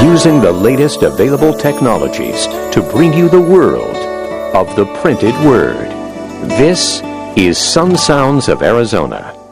using the latest available technologies to bring you the world of the printed word. This is Some Sounds of Arizona.